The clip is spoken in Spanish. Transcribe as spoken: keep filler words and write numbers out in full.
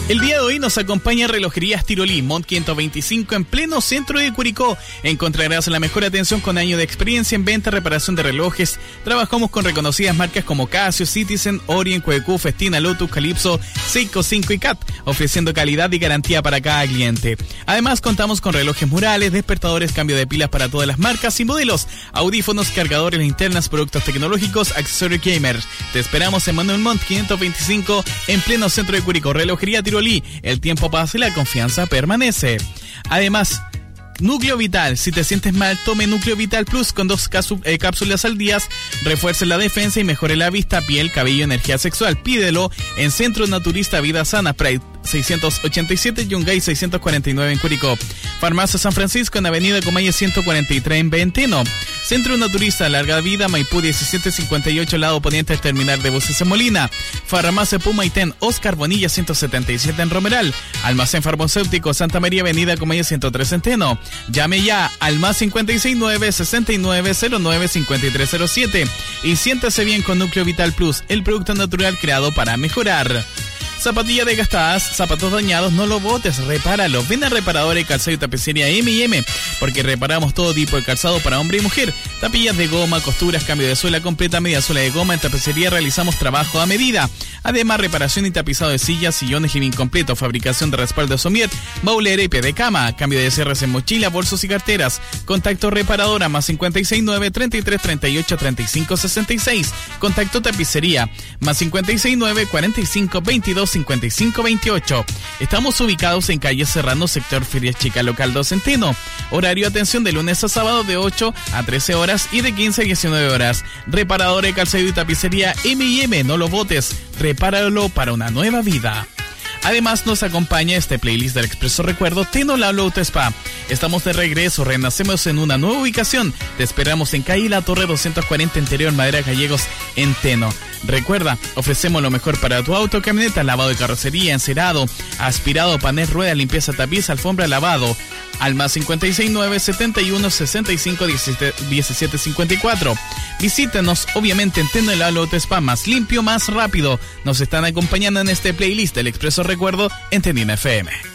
El día de hoy nos acompaña Relojerías Tirolí, Mont quinientos veinticinco en pleno centro de Curicó. Encontrarás la mejor atención con años de experiencia en venta y reparación de relojes. Trabajamos con reconocidas marcas como Casio, Citizen, Orient, Q Q, Festina, Lotus, Calypso, Seiko cinco y C A T, ofreciendo calidad y garantía para cada cliente. Además, contamos con relojes murales, despertadores, cambio de pilas para todas las marcas y modelos, audífonos, cargadores linternas, productos tecnológicos, accesorios gamers. Te esperamos en Manuel Montt quinientos veinticinco en pleno centro de Curicó. Relojería Tirolí. El tiempo pasa y la confianza permanece. Además, Núcleo Vital. Si te sientes mal, tome Núcleo Vital Plus con dos casu- eh, cápsulas al día. Refuerce la defensa y mejore la vista, piel, cabello, energía sexual. Pídelo en Centro Naturista Vida Sana, Pride seiscientos ochenta y siete, Yungay seiscientos cuarenta y nueve en Curicó. Farmacia San Francisco en Avenida Comayes ciento cuarenta y tres en Venteno. Centro Naturista Larga Vida, Maipú diecisiete cincuenta y ocho, lado poniente del terminal de buses en Molina. Farmacia Pumaitén, Oscar Bonilla ciento setenta y siete en Romeral. Almacén Farmacéutico Santa María, Avenida Comayes ciento tres en Teno. Llame ya al más cincuenta y seis nueve, sesenta y nueve, cero nueve, cincuenta y tres cero siete y siéntase bien con Núcleo Vital Plus, el producto natural creado para mejorar. Zapatillas desgastadas, zapatos dañados, no lo botes, repáralo. Ven a Reparadora y Calzado y Tapicería eme y eme, porque reparamos todo tipo de calzado para hombre y mujer. Tapillas de goma, costuras, cambio de suela completa, media suela de goma. En tapicería realizamos trabajo a medida. Además, reparación y tapizado de sillas, sillones, living completo, fabricación de respaldo de somier, baulera y pie de cama, cambio de cierres en mochila, bolsos y carteras. Contacto Reparadora más cincuenta y seis nueve, treinta y tres, treinta y ocho, treinta y cinco, sesenta y seis. Contacto Tapicería más cincuenta y seis nueve, cuarenta y cinco, veintidós, cincuenta y cinco, veintiocho. Estamos ubicados en calle Serrano, sector Feria Chica, local dos Centeno. Horario atención de lunes a sábado de ocho a trece horas y de quince a diecinueve horas. Reparadora de calzado y tapicería eme y eme, no lo botes, repáralo para una nueva vida. Además, nos acompaña este playlist del Expreso Recuerdo Teno Lalo Auto Spa. Estamos de regreso, renacemos en una nueva ubicación. Te esperamos en calle La Torre doscientos cuarenta, interior Madera Gallegos, en Teno. Recuerda, ofrecemos lo mejor para tu auto, camioneta, lavado de carrocería, encerado, aspirado, panel, rueda, limpieza, tapiz, alfombra, lavado. Al más cincuenta y seis nueve, setenta y uno, sesenta y cinco, diecisiete cincuenta y cuatro. Visítanos, obviamente, en Teno Lalo Auto Spa, más limpio, más rápido. Nos están acompañando en este playlist del Expreso Recuerdo en Tenina F M.